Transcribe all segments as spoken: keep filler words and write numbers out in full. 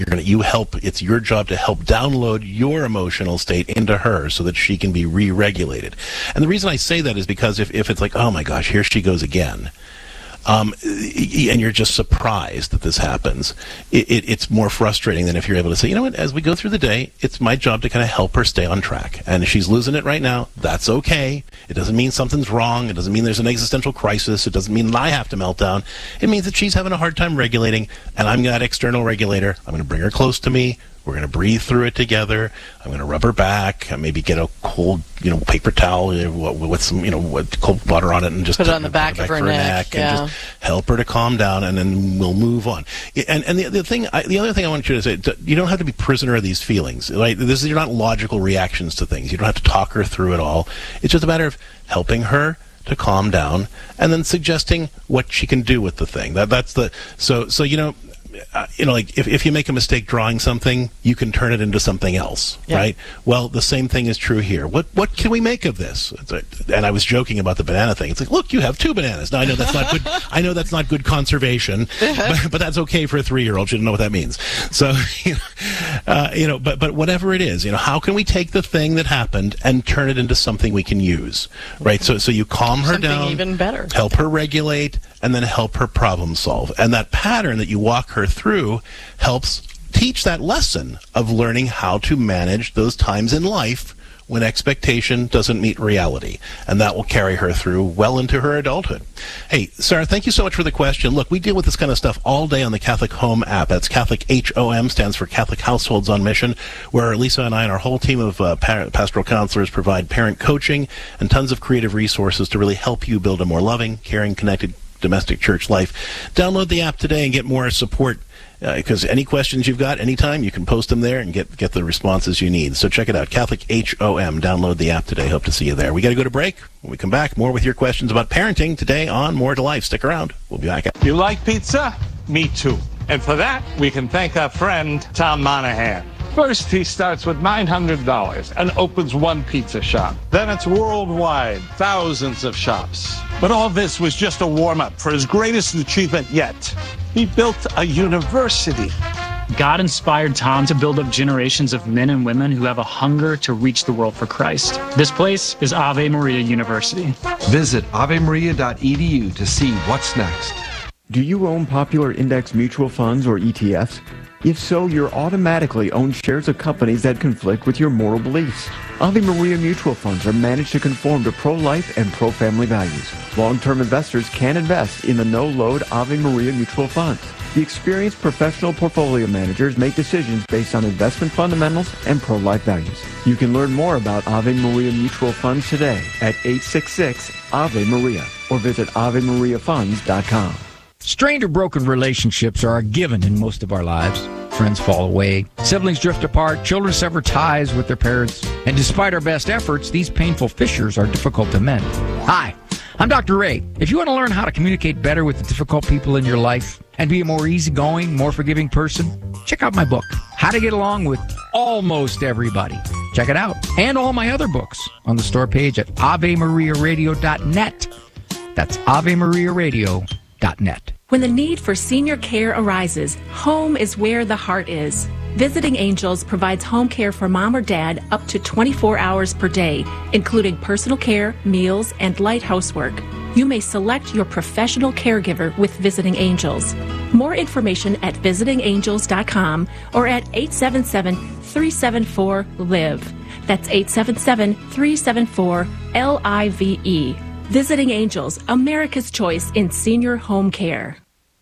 You're gonna, you help. It's your job to help download your emotional state into her so that she can be re-regulated. And the reason I say that is because if, if it's like, oh my gosh, here she goes again, um, and you're just surprised that this happens, it, it, it's more frustrating than if you're able to say, you know what, as we go through the day, it's my job to kind of help her stay on track. And if she's losing it right now, that's okay. It doesn't mean something's wrong. It doesn't mean there's an existential crisis. It doesn't mean that I have to melt down. It means that she's having a hard time regulating, and I'm that external regulator. I'm going to bring her close to me. We're going to breathe through it together. I'm going to rub her back. Maybe get a cold, you know, paper towel with some, you know, with cold water on it, and just put it on the back of her neck, and just help her to calm down, and then we'll move on. And and the, the thing, I, the other thing I want you to say, you don't have to be prisoner of these feelings. Right? This is, you're not logical reactions to things. You don't have to talk her through it all. It's just a matter of helping her to calm down, and then suggesting what she can do with the thing. That that's the so so you know. Uh, you know, like if, if you make a mistake drawing something, you can turn it into something else, yeah. right? Well, the same thing is true here. What what can we make of this? And I was joking about the banana thing. It's like, look, you have two bananas. Now I know that's not good. I know that's not good conservation, but, but that's okay for a three-year-old. She doesn't know what that means. So, you know, uh, you know, but but whatever it is, you know, how can we take the thing that happened and turn it into something we can use, right? So so you calm her something down, even better, help her regulate, and then help her problem solve. And that pattern that you walk her through helps teach that lesson of learning how to manage those times in life when expectation doesn't meet reality. And that will carry her through well into her adulthood. Hey, Sarah, thank you so much for the question. Look, we deal with this kind of stuff all day on the Catholic Home app. That's Catholic H O M, stands for Catholic Households on Mission, where Lisa and I and our whole team of uh, pastoral counselors provide parent coaching and tons of creative resources to really help you build a more loving, caring, connected domestic church life. Download the app today and get more support, because uh, any questions you've got anytime, you can post them there and get get the responses you need. So check it out, Catholic H O M. Download the app today. Hope to see you there. We got to go to break. When we come back, more with your questions about parenting today on More to Life. Stick around. We'll be back. You like pizza? Me too. And for that, we can thank our friend Tom Monahan. First, he starts with nine hundred dollars and opens one pizza shop. Then it's worldwide, thousands of shops. But all this was just a warm-up for his greatest achievement yet. He built a university. God inspired Tom to build up generations of men and women who have a hunger to reach the world for Christ. This place is Ave Maria University. Visit ave maria dot e d u to see what's next. Do you own popular index mutual funds or E T Fs? If so, you're automatically own shares of companies that conflict with your moral beliefs. Ave Maria mutual funds are managed to conform to pro-life and pro-family values. Long-term investors can invest in the no-load Ave Maria mutual funds. The experienced professional portfolio managers make decisions based on investment fundamentals and pro-life values. You can learn more about Ave Maria mutual funds today at eight six six Ave Maria or visit ave maria funds dot com. Strained or broken relationships are a given in most of our lives. Friends fall away, siblings drift apart, children sever ties with their parents, and despite our best efforts, these painful fissures are difficult to mend. Hi, I'm Doctor Ray. If you want to learn how to communicate better with the difficult people in your life and be a more easygoing, more forgiving person, check out my book, How to Get Along with Almost Everybody. Check it out, and all my other books on the store page at ave maria radio dot net. That's ave maria radio dot net. When the need for senior care arises, home is where the heart is. Visiting Angels provides home care for mom or dad up to twenty-four hours per day, including personal care, meals, and light housework. You may select your professional caregiver with Visiting Angels. More information at visiting angels dot com or at eight seven seven, three seven four, L I V E. That's eight seven seven, three seven four, L I V E. Visiting Angels, America's choice in senior home care.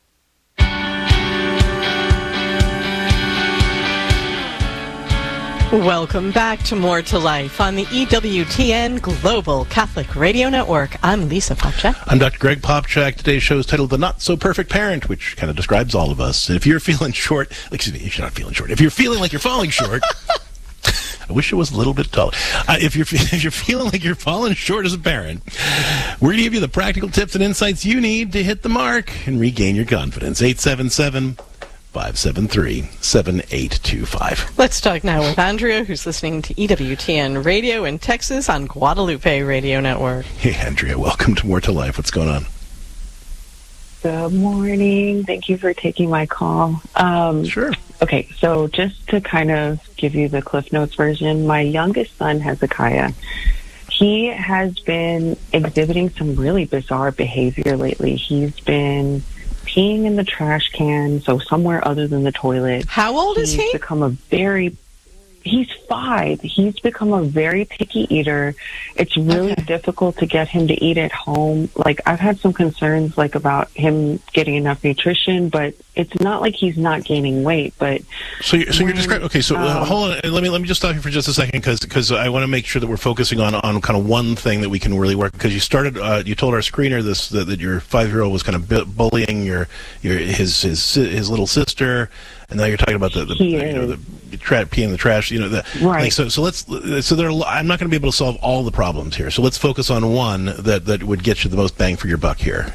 Welcome back to More to Life on the E W T N Global Catholic Radio Network. I'm Lisa Popchak. I'm Doctor Greg Popchak. Today's show is titled The Not So Perfect Parent, which kind of describes all of us. If you're feeling short, excuse me, if you're not feeling short, if you're feeling like you're falling short, I wish it was a little bit taller. Uh, if you're if you're feeling like you're falling short as a parent, we're going to give you the practical tips and insights you need to hit the mark and regain your confidence. eight seven seven, five seven three, seven eight two five. Let's talk now with Andrea, who's listening to E W T N Radio in Texas on Guadalupe Radio Network. Hey, Andrea, welcome to More to Life. What's going on? Good morning. Thank you for taking my call. Um, sure. Okay, so just to kind of give you the Cliff Notes version, my youngest son, Hezekiah, he has been exhibiting some really bizarre behavior lately. He's been peeing in the trash can, so somewhere other than the toilet. How old is he? He's become a very... He's five. He's become a very picky eater. It's really okay. difficult to get him to eat at home. Like, I've had some concerns, like, about him getting enough nutrition, but it's not like he's not gaining weight. But so, you're, so when, you're describing. Okay, so uh, um, hold on. Let me let me just stop you for just a second, because because I want to make sure that we're focusing on, on kind of one thing that we can really work. Because you started, uh, you told our screener this that, that your five year old was kind of bu- bullying your your his his his little sister. And now you're talking about the, the you know the tra- peeing in the trash, you know the right. Like, so so let's so there. Are, I'm not going to be able to solve all the problems here. So let's focus on one that, that would get you the most bang for your buck here.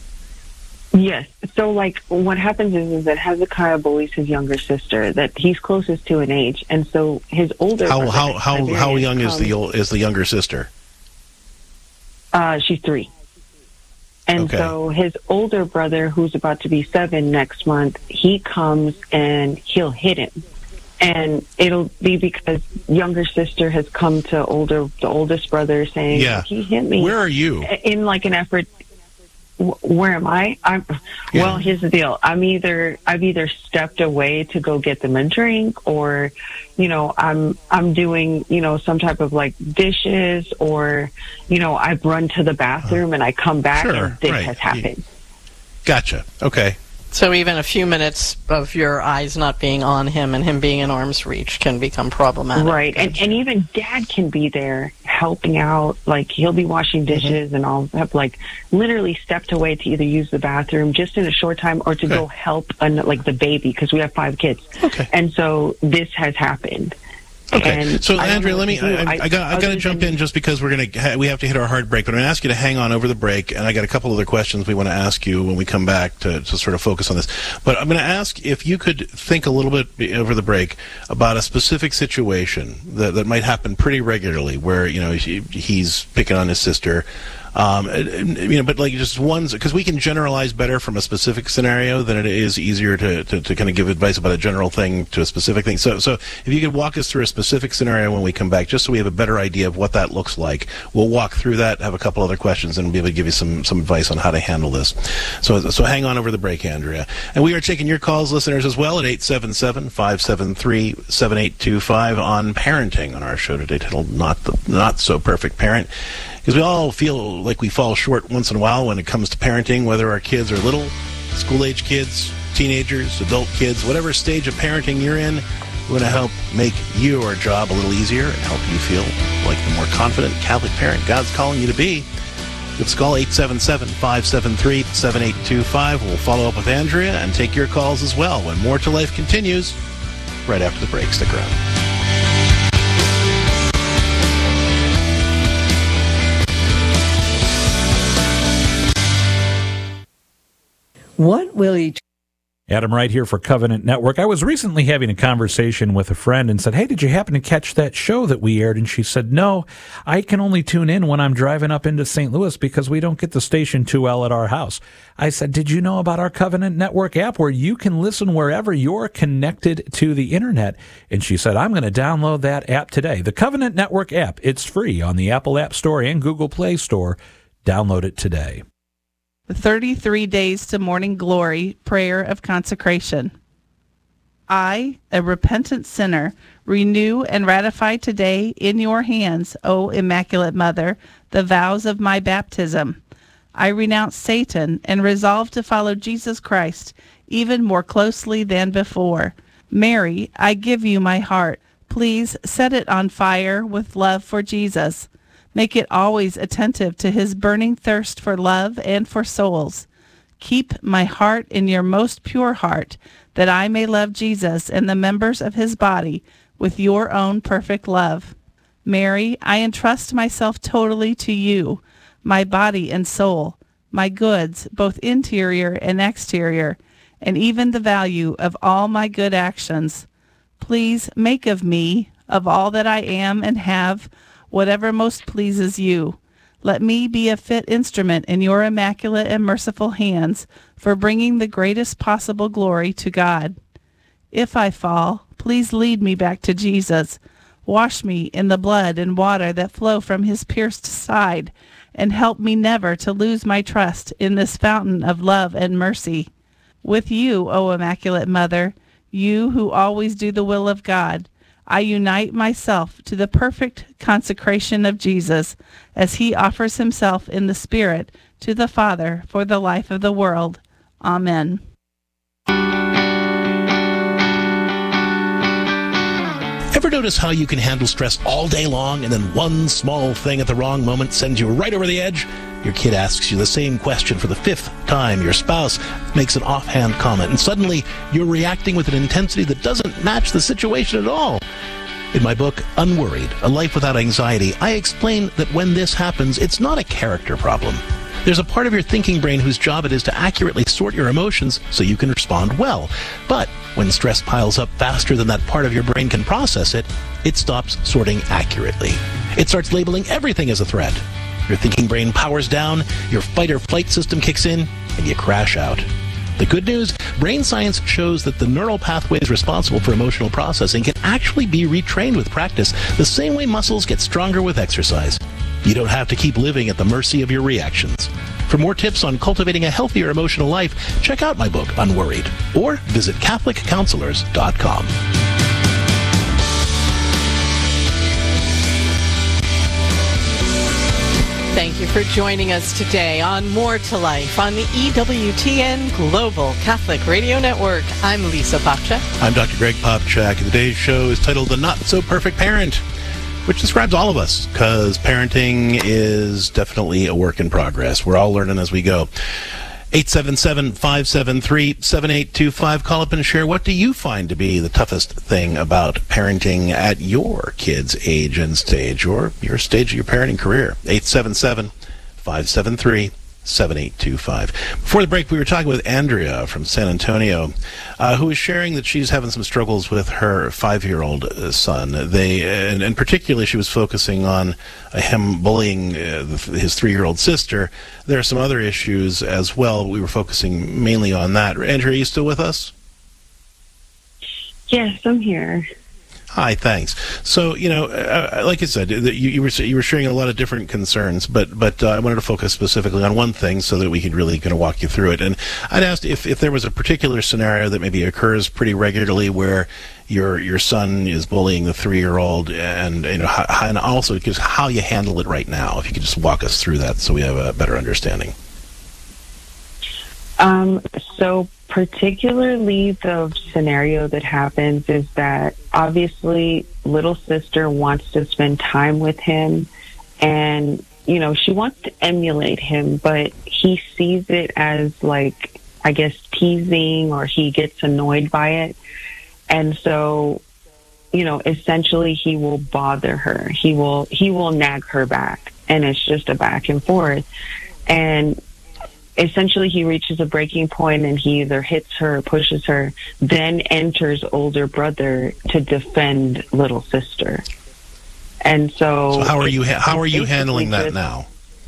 Yes. So like what happens is, is that Hezekiah bullies his younger sister that he's closest to in age, and so his older. How brother, how how Siberian, how young comes, is the old, is the younger sister? Uh, she's three. And okay. so his older brother, who's about to be seven next month, he comes and he'll hit him. And it'll be because younger sister has come to older, the oldest brother saying, yeah. he hit me. Where are you? In like an effort. Where am I? I'm, yeah. Well, here's the deal. I'm either, I've either stepped away to go get them a drink, or, you know, I'm, I'm doing, you know, some type of like dishes, or, you know, I've run to the bathroom and I come back sure, and this right. has happened. Gotcha. Okay. So even a few minutes of your eyes not being on him and him being in arm's reach can become problematic. Right. And, and even dad can be there helping out. Like, he'll be washing dishes mm-hmm. and I'll have, like, literally stepped away to either use the bathroom just in a short time or to okay. go help, an, like, the baby, because we have five kids. Okay. And so this has happened. Okay, and so Andrea, let me. I, I, I got. I got to jump than, in just because we're gonna. Ha- we have to hit our hard break, but I'm gonna ask you to hang on over the break, and I got a couple other questions we want to ask you when we come back to, to sort of focus on this. But I'm gonna ask if you could think a little bit over the break about a specific situation that that might happen pretty regularly, where you know he, he's picking on his sister. Um, you know, but like just ones, because we can generalize better from a specific scenario than it is easier to, to, to kind of give advice about a general thing to a specific thing. So, so if you could walk us through a specific scenario when we come back, just so we have a better idea of what that looks like. We'll walk through that, have a couple other questions, and be able to give you some, some advice on how to handle this. So, so hang on over the break, Andrea. And we are taking your calls, listeners, as well at eight seven seven, five seven three, seven eight two five on parenting on our show today, titled Not the Not So Perfect Parent. Because we all feel like we fall short once in a while when it comes to parenting, whether our kids are little, school-age kids, teenagers, adult kids, whatever stage of parenting you're in, we're going to help make your job a little easier and help you feel like the more confident Catholic parent God's calling you to be. Give us a call, eight seven seven, five seven three, seven eight two five. We'll follow up with Andrea and take your calls as well when More to Life continues right after the break. Stick around. What will each Adam Wright here for Covenant Network. I was recently having a conversation with a friend and said, hey, did you happen to catch that show that we aired? And she said, no, I can only tune in when I'm driving up into Saint Louis because we don't get the station too well at our house. I said, did you know about our Covenant Network app where you can listen wherever you're connected to the internet? And she said, I'm going to download that app today. The Covenant Network app, it's free on the Apple App Store and Google Play Store. Download it today. thirty-three Days to Morning Glory, Prayer of Consecration. I, a repentant sinner, renew and ratify today in your hands, O Immaculate Mother, the vows of my baptism. I renounce Satan and resolve to follow Jesus Christ even more closely than before. Mary, I give you my heart. Please set it on fire with love for Jesus. Make it always attentive to his burning thirst for love and for souls. Keep my heart in your most pure heart, that I may love Jesus and the members of his body with your own perfect love. Mary, I entrust myself totally to you, my body and soul, my goods, both interior and exterior, and even the value of all my good actions. Please make of me, of all that I am and have, whatever most pleases you. Let me be a fit instrument in your immaculate and merciful hands for bringing the greatest possible glory to God. If I fall, please lead me back to Jesus. Wash me in the blood and water that flow from his pierced side, and help me never to lose my trust in this fountain of love and mercy. With you, O Immaculate Mother, you who always do the will of God, I unite myself to the perfect consecration of Jesus as he offers himself in the Spirit to the Father for the life of the world. Amen. Ever notice how you can handle stress all day long and then one small thing at the wrong moment sends you right over the edge? Your kid asks you the same question for the fifth time. Your spouse makes an offhand comment, and suddenly you're reacting with an intensity that doesn't match the situation at all. In my book, Unworried, A Life Without Anxiety, I explain that when this happens, it's not a character problem. There's a part of your thinking brain whose job it is to accurately sort your emotions so you can respond well. But when stress piles up faster than that part of your brain can process it, it stops sorting accurately. It starts labeling everything as a threat. Your thinking brain powers down, your fight or flight system kicks in, and you crash out. The good news, brain science shows that the neural pathways responsible for emotional processing can actually be retrained with practice, the same way muscles get stronger with exercise. You don't have to keep living at the mercy of your reactions. For more tips on cultivating a healthier emotional life, check out my book, Unworried, or visit Catholic Counselors dot com. Thank you for joining us today on More to Life on the E W T N Global Catholic Radio Network. I'm Lisa Popcak. I'm Doctor Greg Popcak, and today's show is titled The Not So Perfect Parent, which describes all of us, because parenting is definitely a work in progress. We're all learning as we go. eight seven seven, five seven three, seven eight two five. Call up and share, what do you find to be the toughest thing about parenting at your kid's age and stage, or your stage of your parenting career? eight seven seven, five seven three, seven eight two five. Before the break, we were talking with Andrea from San Antonio, uh, who was sharing that she's having some struggles with her five-year-old uh, son. They, and, and particularly, she was focusing on uh, him bullying uh, his three-year-old sister. There are some other issues as well. We were focusing mainly on that. Andrea, are you still with us? Yes, I'm here. Hi, thanks. So, you know, uh, like I said, you, you were you were sharing a lot of different concerns, but but uh, I wanted to focus specifically on one thing so that we could really kind of walk you through it. And I'd asked if, if there was a particular scenario that maybe occurs pretty regularly where your your son is bullying the three-year-old, and you know, how, and also just how you handle it right now. If you could just walk us through that so we have a better understanding. Um. So. Particularly the scenario that happens is that obviously little sister wants to spend time with him, and you know, she wants to emulate him, but he sees it as, like, I guess, teasing, or he gets annoyed by it. And so, you know, essentially he will bother her. He will he will nag her back, and it's just a back and forth. And essentially, he reaches a breaking point, and he either hits her or pushes her, then enters older brother to defend little sister. And so, so how are you? Ha- how are you handling that just, now?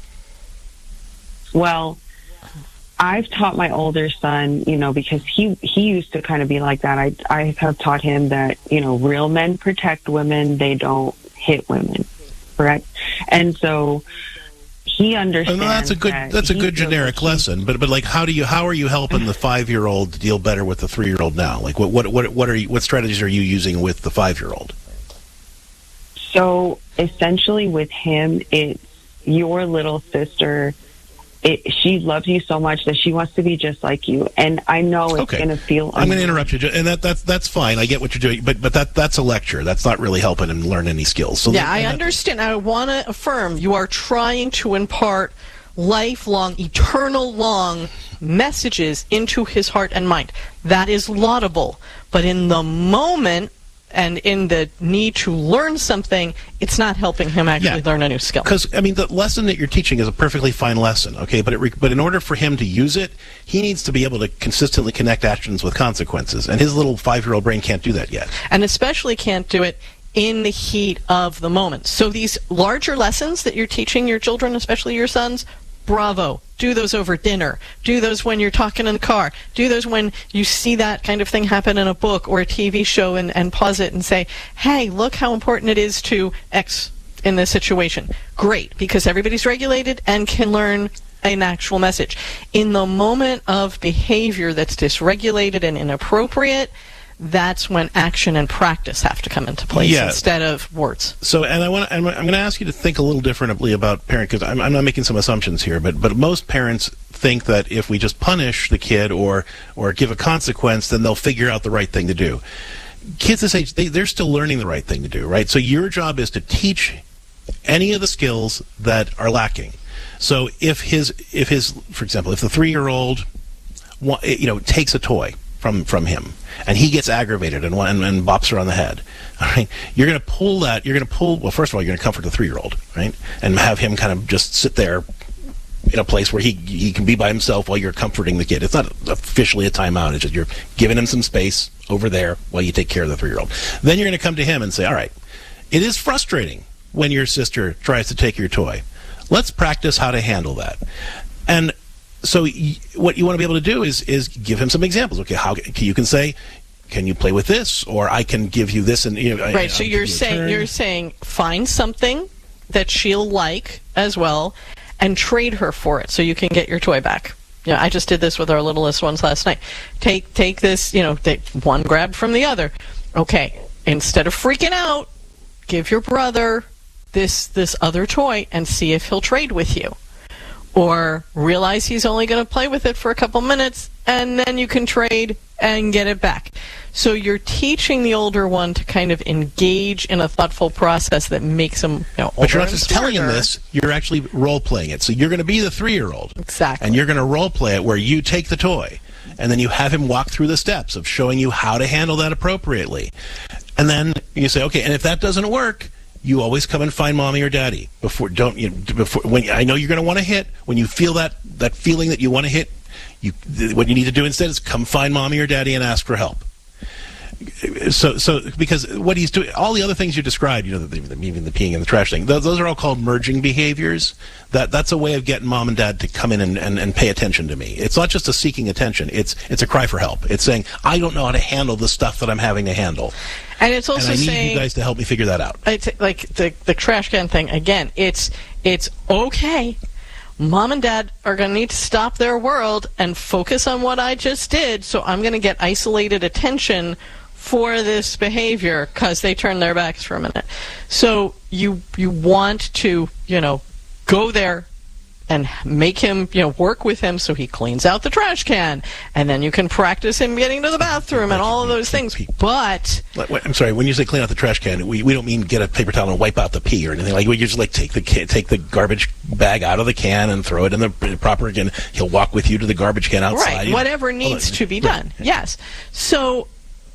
Well, I've taught my older son, you know, because he he used to kind of be like that. I I have taught him that, you know, real men protect women; they don't hit women, correct? And so he understands. Well, that's a good. That that's a good generic he, lesson. But but like, how do you? How are you helping the five-year-old deal better with the three-year-old now? Like, what what what what are you? What strategies are you using with the five-year-old? So essentially, with him, it's your little sister. It, she loves you so much that she wants to be just like you, and I know it's okay. going to feel. I'm going to interrupt you, and that that's that's fine. I get what you're doing, but but that that's a lecture. That's not really helping him learn any skills. So yeah, that, I understand. I want to affirm you are trying to impart lifelong, eternal long messages into his heart and mind. That is laudable, but in the moment, and in the need to learn something, it's not helping him actually yeah. learn a new skill. Because, I mean, the lesson that you're teaching is a perfectly fine lesson, okay? But it re- but in order for him to use it, he needs to be able to consistently connect actions with consequences. And his little five-year-old brain can't do that yet. And especially can't do it in the heat of the moment. So these larger lessons that you're teaching your children, especially your sons, bravo. Do those over dinner. Do those when you're talking in the car. Do those when you see that kind of thing happen in a book or a T V show, and, and pause it and say, hey, look how important it is to X in this situation. Great, because everybody's regulated and can learn an actual message. In the moment of behavior that's dysregulated and inappropriate, that's when action and practice have to come into place Yeah. instead of words. So, and I want I'm, I'm going to ask you to think a little differently about parent, because I'm, I'm not making some assumptions here, but but most parents think that if we just punish the kid or or give a consequence, then they'll figure out the right thing to do. Kids this age, they, they're still learning the right thing to do, right? So your job is to teach any of the skills that are lacking. So if his if his for example, if the three-year-old wa- you know takes a toy from from him, and he gets aggravated and, and, and bops her on the head, all right, you're going to pull that, you're going to pull, well, first of all, you're going to comfort the three-year-old, right, and have him kind of just sit there in a place where he he can be by himself while you're comforting the kid. It's not officially a timeout, it's just you're giving him some space over there while you take care of the three-year-old. Then you're going to come to him and say, all right, it is frustrating when your sister tries to take your toy. Let's practice how to handle that. And so y- what you want to be able to do is is give him some examples. Okay, how you can say, can you play with this, or I can give you this, and you know, Right. I, So I'll you're give you a saying turn. you're saying find something that she'll like as well, and trade her for it, so you can get your toy back. Yeah, I just did this with our littlest ones last night. Take take this, you know, take one grabbed from the other. Okay, instead of freaking out, give your brother this this other toy and see if he'll trade with you. Or realize he's only going to play with it for a couple minutes, and then you can trade and get it back. So you're teaching the older one to kind of engage in a thoughtful process that makes him, you know, But you're not older just and telling him smarter. this, you're actually role-playing it. So you're going to be the three-year-old. Exactly. And you're going to role-play it where you take the toy, and then you have him walk through the steps of showing you how to handle that appropriately. And then you say, okay, and if that doesn't work, you always come and find mommy or daddy before. Don't you? Before when I know you're going to want to hit. When you feel that that feeling that you want to hit, you what you need to do instead is come find mommy or daddy and ask for help. So, so because what he's doing, all the other things you described, you know, the, the, even the peeing and the trash thing, those, those are all called merging behaviors. That that's a way of getting mom and dad to come in and, and, and pay attention to me. It's not just a seeking attention. It's it's a cry for help. It's saying, I don't know how to handle the stuff that I'm having to handle. And it's also and I need saying, you guys to help me figure that out. It's like the the trash can thing again. It's it's okay. Mom and dad are going to need to stop their world and focus on what I just did. So I'm going to get isolated attention for this behavior because they turn their backs for a minute. So you you want to, you know, go there and make him, you know, work with him so he cleans out the trash can, and then you can practice him getting to the bathroom and all of those things. But Wait, wait, I'm sorry. When you say clean out the trash can, we, we don't mean get a paper towel and wipe out the pee or anything. Like we just like take the can, take the garbage bag out of the can and throw it in the proper can. He'll walk with you to the garbage can outside. right, You- whatever Hold needs on. to be Right, done. yeah. Yes. So,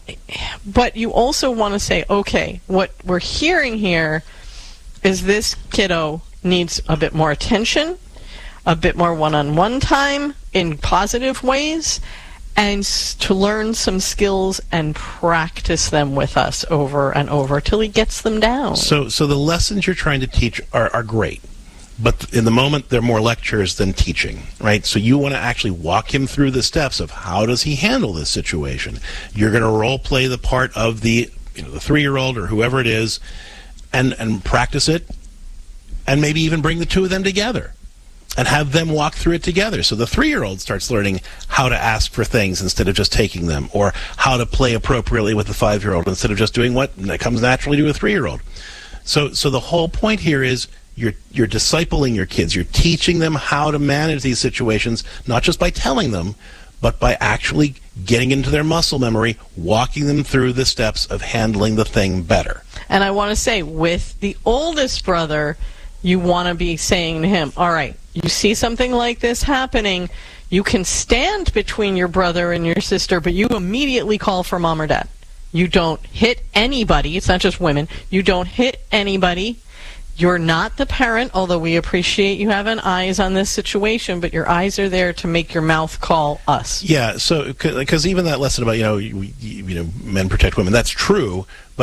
but you also want to say, okay, what we're hearing here is this kiddo needs a bit more attention, a bit more one-on-one time in positive ways, and s- to learn some skills and practice them with us over and over till he gets them down. So, so the lessons you're trying to teach are, are great, but in the moment they're more lectures than teaching, right? So you want to actually walk him through the steps of how does he handle this situation. You're going to role play the part of the, you know, the three-year-old or whoever it is, and and practice it, and maybe even bring the two of them together and have them walk through it together. So the three-year-old starts learning how to ask for things instead of just taking them, or how to play appropriately with the five-year-old instead of just doing what comes naturally to a three-year-old. So, so the whole point here is you're you're discipling your kids. You're teaching them how to manage these situations, not just by telling them, but by actually getting into their muscle memory, walking them through the steps of handling the thing better. And I want to say, with the oldest brother, you want to be saying to him, all right, you see something like this happening, you can stand between your brother and your sister, but you immediately call for mom or dad. You don't hit anybody. It's not just women. You don't hit anybody. You're not the parent, although we appreciate you having eyes on this situation, but your eyes are there to make your mouth call us. Yeah, so because even that lesson about, you know, you, you know, men protect women, that's true, but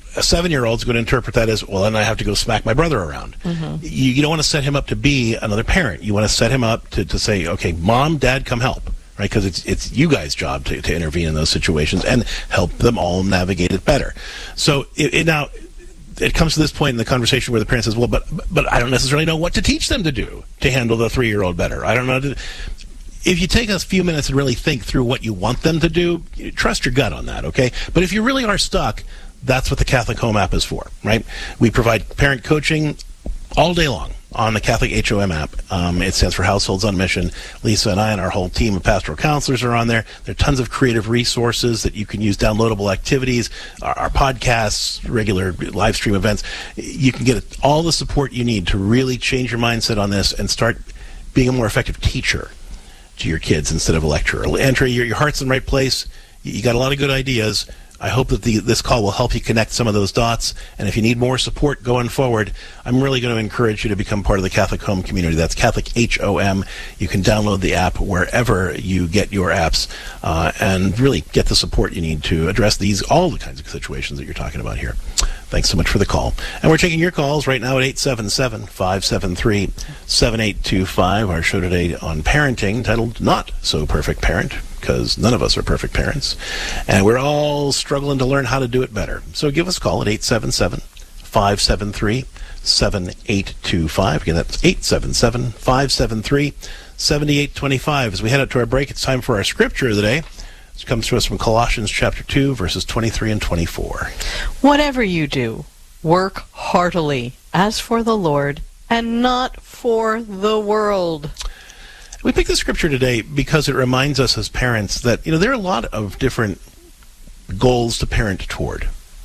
a seven-year-old is going to interpret that as, well, then I have to go smack my brother around. Mm-hmm. You, you don't want to set him up to be another parent. You want to set him up to, to say, okay, mom, dad, come help, right? Because it's it's you guys' job to, to intervene in those situations and help them all navigate it better. So it, it now it comes to this point in the conversation where the parent says, well, but but I don't necessarily know what to teach them to do to handle the three-year-old better. I don't know. To, if you take a few minutes and really think through what you want them to do, trust your gut on that, okay? But if you really are stuck, that's what the Catholic Home app is for, right? We provide parent coaching all day long on the Catholic H O M app. Um, it stands for Households on Mission. Lisa and I and our whole team of pastoral counselors are on there. There are tons of creative resources that you can use, downloadable activities, our, our podcasts, regular live stream events. You can get all the support you need to really change your mindset on this and start being a more effective teacher to your kids instead of a lecturer. Andrea, your, your heart's in the right place. You got a lot of good ideas. I hope that the, this call will help you connect some of those dots. And if you need more support going forward, I'm really going to encourage you to become part of the Catholic Home community. That's Catholic H O M. You can download the app wherever you get your apps uh, and really get the support you need to address these, all the kinds of situations that you're talking about here. Thanks so much for the call. And we're taking your calls right now at eight seven seven, five seven three, seven eight two five. Our show today on parenting, titled Not So Perfect Parent, because none of us are perfect parents. And we're all struggling to learn how to do it better. So give us a call at eight seven seven, five seven three, seven eight two five. Again, that's eight seven seven, five seven three, seven eight two five. As we head up to our break, it's time for our scripture of the day. It comes to us from Colossians chapter two, verses twenty-three and twenty-four. Whatever you do, work heartily, as for the Lord, and not for the world. We picked the scripture today because it reminds us as parents that, you know, there are a lot of different goals to parent toward.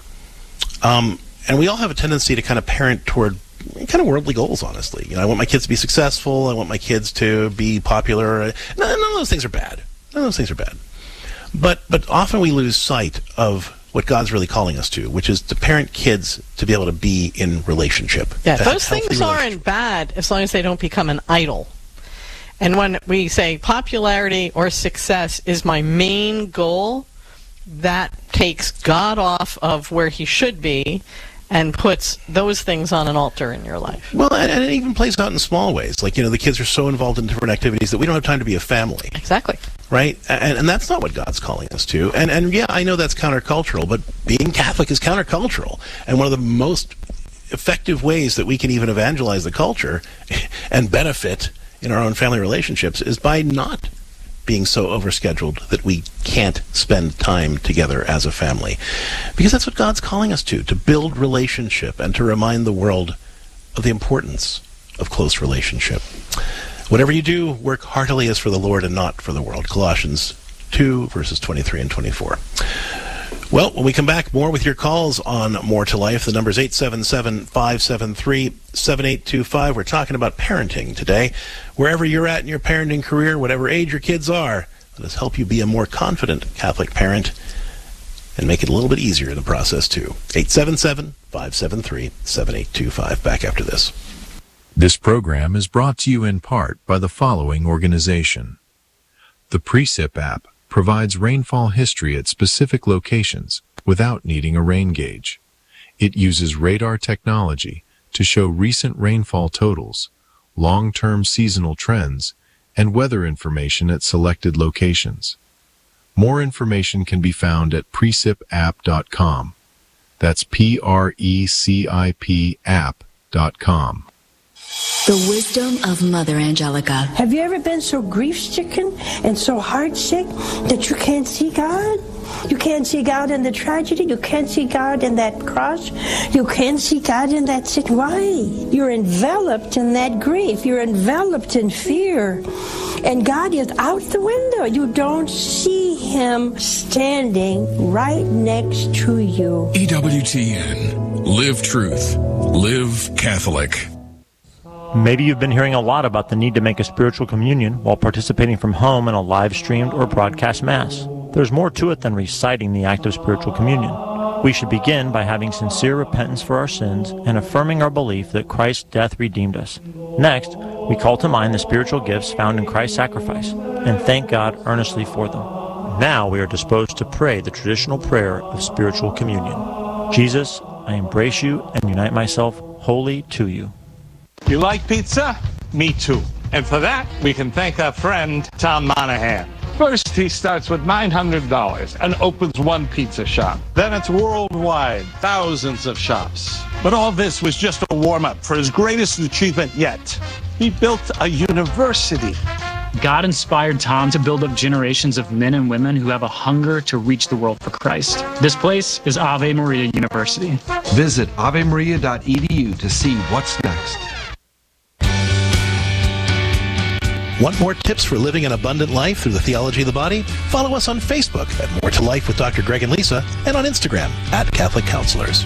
Um, and we all have a tendency to kind of parent toward kind of worldly goals, honestly. You know, I want my kids to be successful. I want my kids to be popular. None of those things are bad. None of those things are bad. But but often we lose sight of what God's really calling us to, which is to parent kids to be able to be in relationship. Yeah, those things aren't bad as long as they don't become an idol. And when we say popularity or success is my main goal, that takes God off of where he should be and puts those things on an altar in your life. Well, and, and it even plays out in small ways. Like, you know, the kids are so involved in different activities that we don't have time to be a family. Exactly. Right? And, and that's not what God's calling us to. And, and yeah, I know that's countercultural, but being Catholic is countercultural. And one of the most effective ways that we can even evangelize the culture and benefit in our own family relationships is by not being so overscheduled that we can't spend time together as a family. Because that's what God's calling us to, to build relationship and to remind the world of the importance of close relationship. Whatever you do, work heartily as for the Lord and not for the world. Colossians two, verses twenty-three and twenty-four. Well, when we come back, more with your calls on More to Life. The number is eight seven seven, five seven three, seven eight two five. We're talking about parenting today. Wherever you're at in your parenting career, whatever age your kids are, let us help you be a more confident Catholic parent and make it a little bit easier in the process, too. eight seven seven, five seven three, seven eight two five. Back after this. This program is brought to you in part by the following organization. The Precip app provides rainfall history at specific locations without needing a rain gauge. It uses radar technology to show recent rainfall totals, long-term seasonal trends, and weather information at selected locations. More information can be found at precip app dot com. That's P R E C I P app dot com. The wisdom of Mother Angelica. Have you ever been so grief-stricken and so heart-sick that you can't see God? You can't see God in the tragedy. You can't see God in that cross. You can't see God in that sick. Why? You're enveloped in that grief. You're enveloped in fear. And God is out the window. You don't see him standing right next to you. E W T N. Live truth. Live Catholic. Maybe you've been hearing a lot about the need to make a spiritual communion while participating from home in a live-streamed or broadcast Mass. There's more to it than reciting the act of spiritual communion. We should begin by having sincere repentance for our sins and affirming our belief that Christ's death redeemed us. Next, we call to mind the spiritual gifts found in Christ's sacrifice and thank God earnestly for them. Now we are disposed to pray the traditional prayer of spiritual communion. Jesus, I embrace you and unite myself wholly to you. You like pizza? Me too. And for that, we can thank our friend Tom Monahan. First, he starts with nine hundred dollars and opens one pizza shop. Then it's worldwide, thousands of shops. But all this was just a warm-up for his greatest achievement yet. He built a university. God inspired Tom to build up generations of men and women who have a hunger to reach the world for Christ. This place is Ave Maria University. Visit ave maria dot e d u to see what's next. Want more tips for living an abundant life through the theology of the body? Follow us on Facebook at More to Life with Doctor Greg and Lisa, and on Instagram at Catholic Counselors.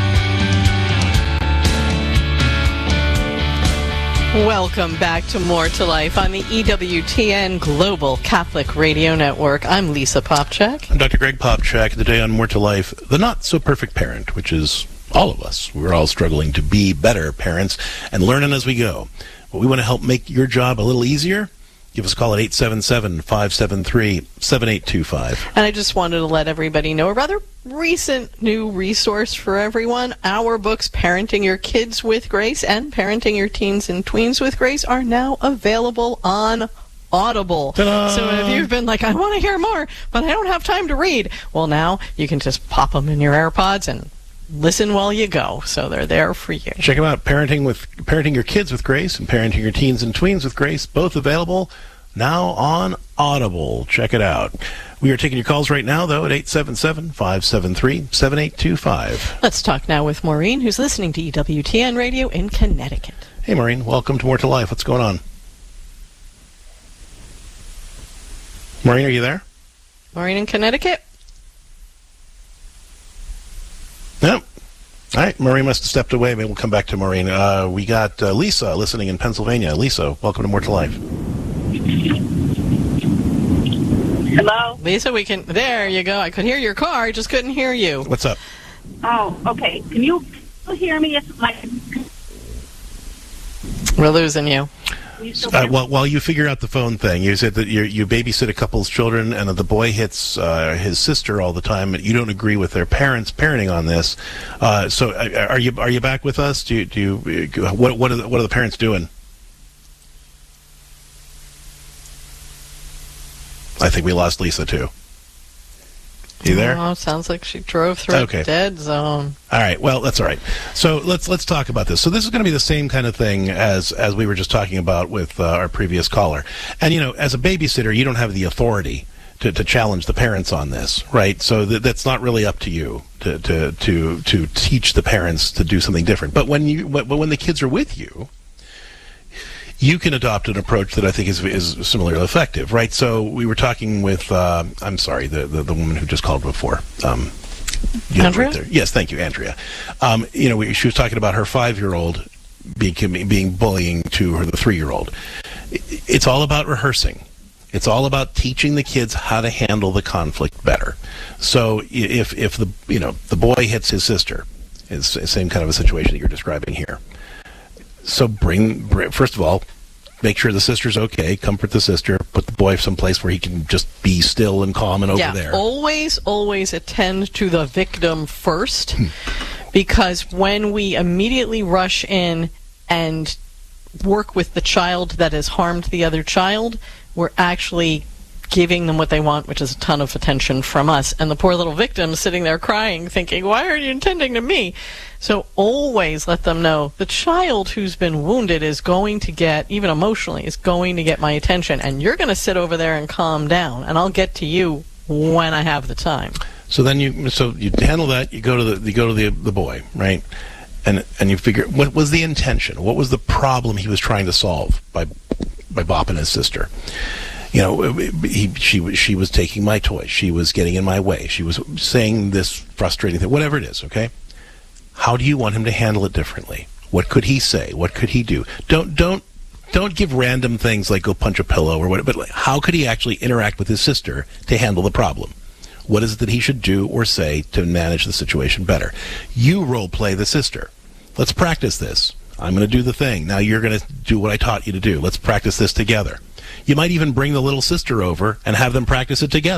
Welcome back to More to Life on the E W T N Global Catholic Radio Network. I'm Lisa Popchak. I'm Doctor Greg Popchak. Today on More to Life, the not-so-perfect parent, which is all of us. We're all struggling to be better parents and learning as we go. But we want to help make your job a little easier. Give us a call at eight seven seven, five seven three, seven eight two five. And I just wanted to let everybody know a rather recent new resource for everyone. Our books, Parenting Your Kids with Grace and Parenting Your Teens and Tweens with Grace, are now available on Audible. Ta-da! So if you've been like, I want to hear more, but I don't have time to read, well, now you can just pop them in your AirPods and listen while you go. So they're there for you. Check them out. Parenting with Parenting Your Kids with Grace and Parenting Your Teens and Tweens with Grace, both available now on Audible. Check it out. We are taking your calls right now, though, at eight seven seven, five seven three, seven eight two five. Let's talk now with Maureen, who's listening to E W T N Radio in Connecticut. Hey, Maureen. Welcome to More to Life. What's going on? Maureen, are you there? Maureen in Connecticut? No. All right, Maureen must have stepped away. Maybe we'll come back to Maureen. Uh, we got uh, Lisa listening in Pennsylvania. Lisa, welcome to More to Life. Hello? Lisa, we can... There you go. I could hear your car. I just couldn't hear you. What's up? Oh, okay. Can you hear me? It's like... We're losing you. Uh, while, while you figure out the phone thing, you said that you you babysit a couple's children, and the boy hits uh, his sister all the time, and you don't agree with their parents' parenting on this. Uh, so, uh, are you are you back with us? Do you, do you, what what are the, what are the parents doing? I think we lost Lisa too. You there? Oh, sounds like she drove through okay. a dead zone. All right. Well, that's all right. So let's let's talk about this. So this is going to be the same kind of thing as as we were just talking about with uh, our previous caller. And you know, as a babysitter, you don't have the authority to, to challenge the parents on this, right? So th- that's not really up to you to, to to to teach the parents to do something different. But when you but when the kids are with you, you can adopt an approach that I think is is similarly effective, right? So we were talking with, uh, I'm sorry, the, the, the woman who just called before. Um, Andrea? Right there. Yes, thank you, Andrea. Um, you know, we, she was talking about her five-year-old being, being bullying to her the three-year-old. It's all about rehearsing. It's all about teaching the kids how to handle the conflict better. So if if the you know the boy hits his sister, it's the same kind of a situation that you're describing here. So bring, bring, first of all, make sure the sister's okay, comfort the sister, put the boy someplace where he can just be still and calm and over yeah, there. always, always attend to the victim first, because when we immediately rush in and work with the child that has harmed the other child, we're actually giving them what they want, which is a ton of attention from us. And the poor little victim is sitting there crying, thinking, why are you attending to me? So always let them know the child who's been wounded is going to get, even emotionally, is going to get my attention. And you're going to sit over there and calm down, and I'll get to you when I have the time. So then you, so you handle that. You go to the, you go to the the boy, right? And and you figure, what was the intention? What was the problem he was trying to solve by by bopping his sister? You know, he, she, she was taking my toy. She was getting in my way. She was saying this frustrating thing, whatever it is, okay? How do you want him to handle it differently? What could he say? What could he do? Don't don't don't give random things like go punch a pillow or whatever, but like, how could he actually interact with his sister to handle the problem? What is it that he should do or say to manage the situation better? You role play the sister. Let's practice this. I'm going to do the thing. Now you're going to do what I taught you to do. Let's practice this together. You might even bring the little sister over and have them practice it together.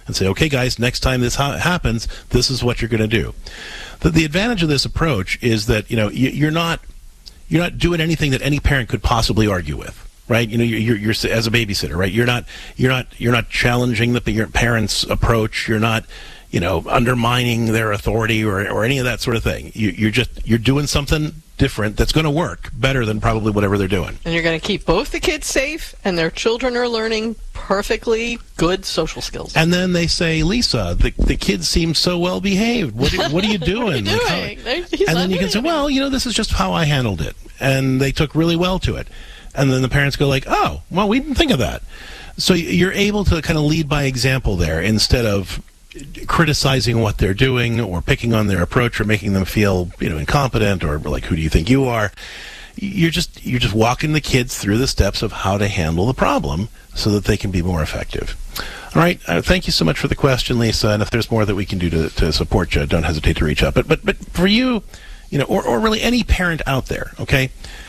and say, okay, guys, next time this ha- happens, this is what you're going to do. The, the advantage of this approach is that, you know, you, you're not you're not doing anything that any parent could possibly argue with. Right, you know, you're, you're, you're as a babysitter, right? You're not, you're not, you're not challenging the your parents' approach. You're not, you know, undermining their authority or, or any of that sort of thing. You, you're just, you're doing something different that's going to work better than probably whatever they're doing. And you're going to keep both the kids safe, and their children are learning perfectly good social skills. And then they say, Lisa, the the kids seem so well behaved. What are, what are you doing? What are you Like, doing? how- and then you can say, well, you know, this is just how I handled it, and they took really well to it. And then the parents go like, oh, well, we didn't think of that. So you're able to kind of lead by example there instead of criticizing what they're doing or picking on their approach or making them feel, you know, incompetent or like, who do you think you are? You're just you're just walking the kids through the steps of how to handle the problem so that they can be more effective. All right. Uh, thank you so much for the question, Lisa. And if there's more that we can do to, to support you, don't hesitate to reach out. But but but for you, you know, or, or really any parent out there, okay?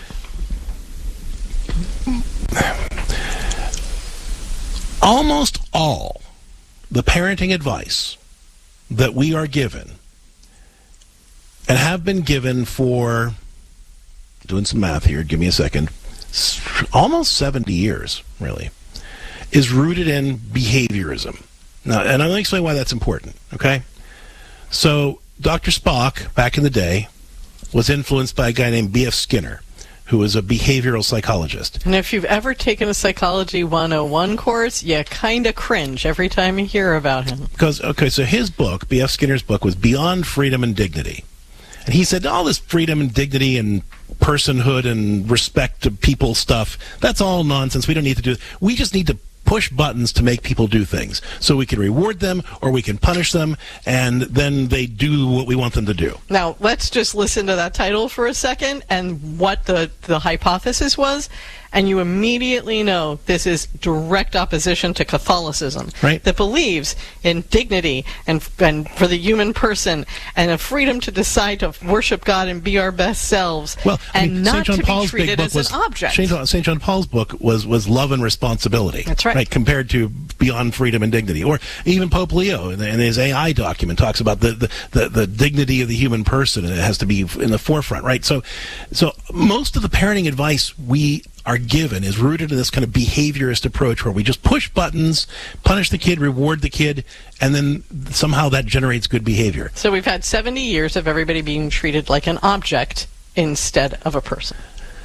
Almost all the parenting advice that we are given and have been given for, doing some math here, give me a second, almost seventy years, really, is rooted in behaviorism. Now, and I'm going to explain why that's important, okay? So, Doctor Spock, back in the day, was influenced by a guy named B F Skinner, who was a behavioral psychologist. And if you've ever taken a Psychology one oh one course, you kind of cringe every time you hear about him. Because, okay, so his book, B F Skinner's book, was Beyond Freedom and Dignity. And he said all this freedom and dignity and personhood and respect to people stuff, that's all nonsense. We don't need to do it. We just need to push buttons to make people do things. So we can reward them or we can punish them, and then they do what we want them to do. Now, let's just listen to that title for a second and what the, the hypothesis was, and you immediately know this is direct opposition to Catholicism, right, that believes in dignity and, and for the human person and a freedom to decide to worship God and be our best selves, well, I and mean, not Saint John to Paul's be big treated book as was, an object. Saint John, Saint John Paul's book was, was Love and Responsibility. That's right. Right, compared to Beyond Freedom and Dignity. Or even Pope Leo in, in his A I document talks about the, the, the, the dignity of the human person, and it has to be in the forefront, right? So, so most of the parenting advice we are given is rooted in this kind of behaviorist approach where we just push buttons, punish the kid, reward the kid, and then somehow that generates good behavior. So we've had seventy years of everybody being treated like an object instead of a person.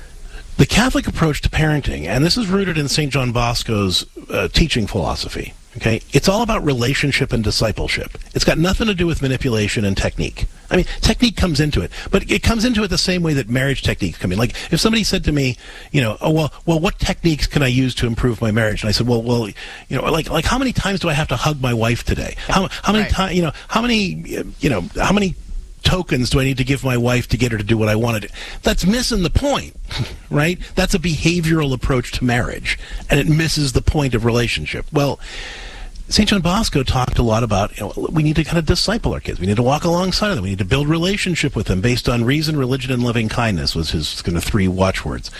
The Catholic approach to parenting, and this is rooted in Saint John Bosco's uh, teaching philosophy, okay? It's all about relationship and discipleship. It's got nothing to do with manipulation and technique. I mean, technique comes into it, but it comes into it the same way that marriage techniques come in. Like, if somebody said to me, you know, oh, well, well, what techniques can I use to improve my marriage? And I said, well, well, you know, like, like how many times do I have to hug my wife today? How, how many Right. times, you know, how many, you know, how many tokens do I need to give my wife to get her to do what I wanted? That's missing the point, right? That's a behavioral approach to marriage, and it misses the point of relationship. Well, Saint John Bosco talked a lot about, you know, we need to kind of disciple our kids. We need to walk alongside of them. We need to build relationship with them based on reason, religion, and loving kindness was his kind of three watchwords.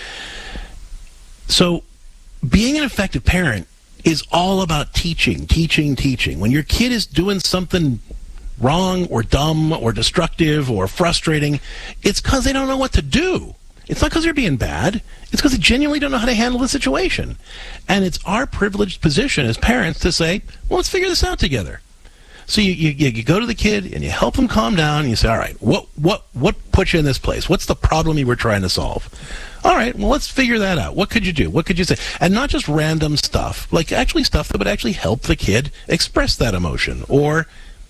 So being an effective parent is all about teaching, teaching, teaching. When your kid is doing something wrong or dumb or destructive or frustrating, it's because they don't know what to do. It's not because they're being bad. It's because they genuinely don't know how to handle the situation. And it's our privileged position as parents to say, well, let's figure this out together. So you, you, you go to the kid and you help them calm down and you say, all right, what, what, what put you in this place? What's the problem you were trying to solve? All right, well, let's figure that out. What could you do? What could you say? And not just random stuff, like actually stuff that would actually help the kid express that emotion or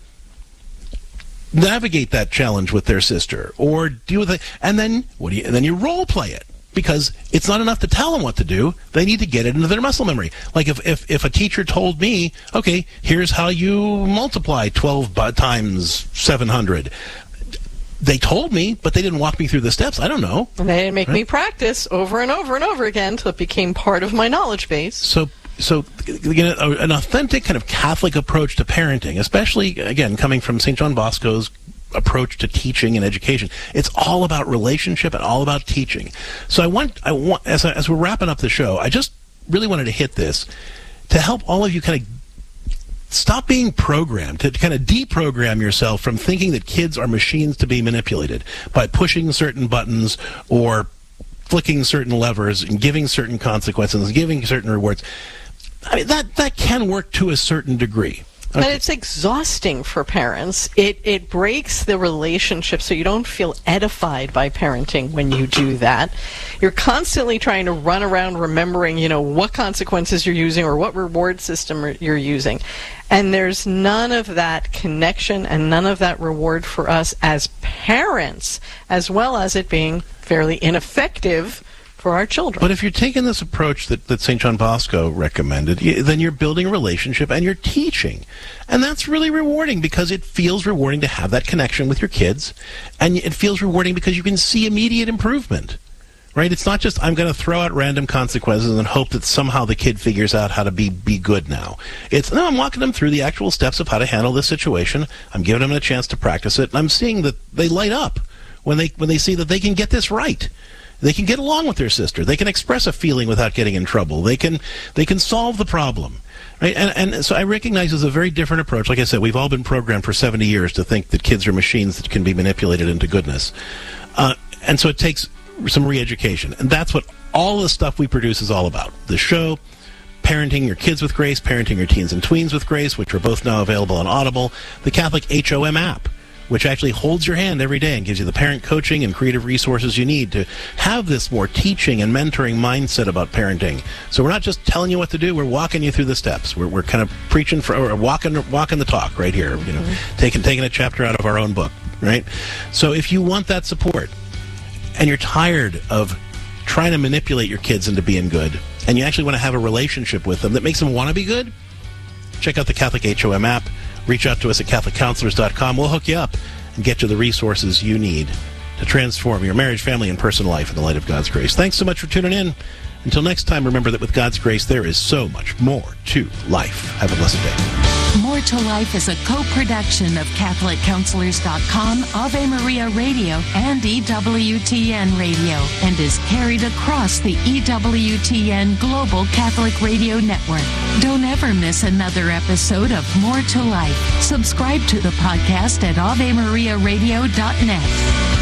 navigate that challenge with their sister or deal with it. And then what do you, and then you role play it, because it's not enough to tell them what to do. They need to get it into their muscle memory. Like if, if, if a teacher told me, okay, here's how you multiply twelve times seven hundred. They told me, but they didn't walk me through the steps. I don't know. And they didn't make right? me practice over and over and over again until it became part of my knowledge base. So So, again, an authentic kind of Catholic approach to parenting, especially, again, coming from Saint John Bosco's approach to teaching and education, it's all about relationship and all about teaching. So I want, I want, as, I, as we're wrapping up the show, I just really wanted to hit this to help all of you kind of stop being programmed, to kind of deprogram yourself from thinking that kids are machines to be manipulated by pushing certain buttons or flicking certain levers and giving certain consequences and giving certain rewards. I mean, that, that can work to a certain degree. Okay. But it's exhausting for parents. It it breaks the relationship, so you don't feel edified by parenting when you do that. You're constantly trying to run around remembering, you know, what consequences you're using or what reward system you're using. And there's none of that connection and none of that reward for us as parents, as well as it being fairly ineffective for our children. But if you're taking this approach that, that Saint John Bosco recommended, you, then you're building a relationship and you're teaching. And that's really rewarding because it feels rewarding to have that connection with your kids. And it feels rewarding because you can see immediate improvement. Right? It's not just, I'm going to throw out random consequences and hope that somehow the kid figures out how to be, be good now. It's, no, I'm walking them through the actual steps of how to handle this situation. I'm giving them a chance to practice it. And I'm seeing that they light up when they when they see that they can get this right. They can get along with their sister. They can express a feeling without getting in trouble. They can they can solve the problem. Right? And, and so I recognize it's a very different approach. Like I said, we've all been programmed for seventy years to think that kids are machines that can be manipulated into goodness. Uh, and so it takes some re-education. And that's what all the stuff we produce is all about. The show, Parenting Your Kids with Grace, Parenting Your Teens and Tweens with Grace, which are both now available on Audible, the Catholic H O M app, which actually holds your hand every day and gives you the parent coaching and creative resources you need to have this more teaching and mentoring mindset about parenting. So we're not just telling you what to do, we're walking you through the steps. We're, we're kind of preaching, for, or walking, walking the talk right here, you know, mm-hmm. taking, taking a chapter out of our own book, right? So if you want that support and you're tired of trying to manipulate your kids into being good, and you actually want to have a relationship with them that makes them want to be good, check out the Catholic H O M app. Reach out to us at Catholic Counselors dot com. We'll hook you up and get you the resources you need to transform your marriage, family, and personal life in the light of God's grace. Thanks so much for tuning in. Until next time, remember that with God's grace, there is so much more to life. Have a blessed day. More to Life is a co-production of Catholic Counselors dot com, Ave Maria Radio, and E W T N Radio, and is carried across the E W T N Global Catholic Radio Network. Don't ever miss another episode of More to Life. Subscribe to the podcast at Ave Maria Radio dot net.